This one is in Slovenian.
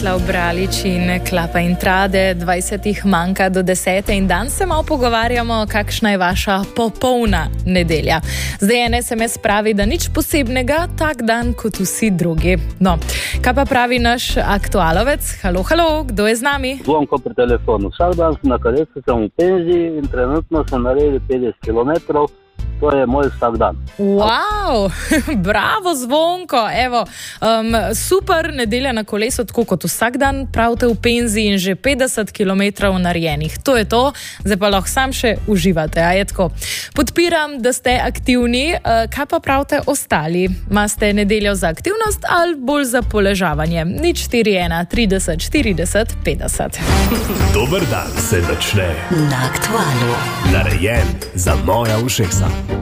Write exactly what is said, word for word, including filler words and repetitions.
Branislav Bralič in Klapa in Trade, dvajsetih manjka do desete in dan se malo pogovarjamo, kakšna je vaša popolna nedelja. Zdaj en es em es pravi, da nič posebnega, tak dan kot vsi drugi. No, kaj pa pravi naš aktualovec? Halo, halo, kdo je z nami? Zvonko pri telefonu. Vsak dan sem na kolesu, sem v penziji in trenutno sem naredil petdeset kilometrov. To je moj vsak dan. Wow, bravo Zvonko, evo, um, super nedelja na kolesu, tako kot vsak dan, pravite v penziji in že petdeset kilometrov narejenih. To je to, zdaj pa lahko sam še uživate, a je tako. Podpiram, da ste aktivni, uh, kaj pa pravite ostali? Maste nedeljo za aktivnost ali bolj za poležavanje? Nič štiri ena trideset štirideset petdeset. Dober dan se začne na Aktualu. Narejen za moja ušesa.